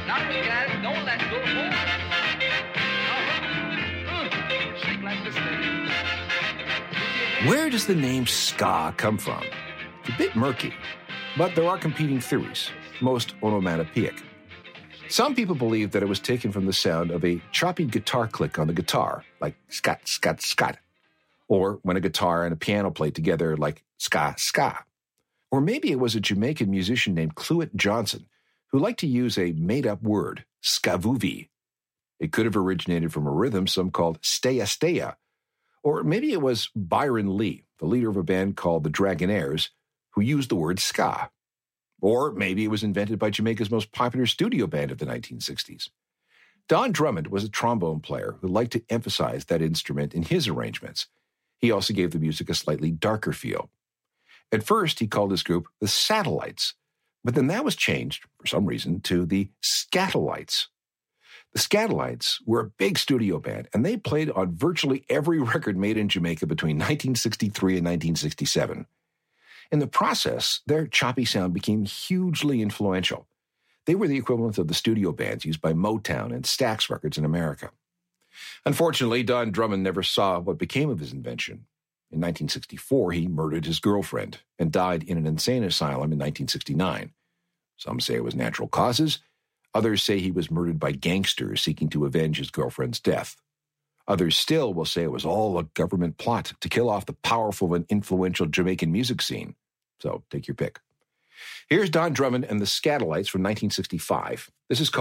Now, guys, don't let go. Shake like this, baby. Where does the name ska come from? It's a bit murky, but there are competing theories, most onomatopoeic. Some people believe that it was taken from the sound of a choppy guitar click on the guitar, like scat, scat, scat, or when a guitar and a piano played together, like ska, ska. Or maybe it was a Jamaican musician named Cluett Johnson who liked to use a made-up word, skavuvi. It could have originated from a rhythm some called steya steya. Or maybe it was Byron Lee, the leader of a band called the Dragonaires, who used the word ska. Or maybe it was invented by Jamaica's most popular studio band of the 1960s. Don Drummond was a trombone player who liked to emphasize that instrument in his arrangements. He also gave the music a slightly darker feel. At first, he called his group the Satellites, but then that was changed, for some reason, to the Skatalites. The Skatalites were a big studio band, and they played on virtually every record made in Jamaica between 1963 and 1967. In the process, their choppy sound became hugely influential. They were the equivalent of the studio bands used by Motown and Stax Records in America. Unfortunately, Don Drummond never saw what became of his invention. In 1964, he murdered his girlfriend and died in an insane asylum in 1969. Some say it was natural causes. Others say he was murdered by gangsters seeking to avenge his girlfriend's death. Others still will say it was all a government plot to kill off the powerful and influential Jamaican music scene. So take your pick. Here's Don Drummond and the Skatalites from 1965. This is called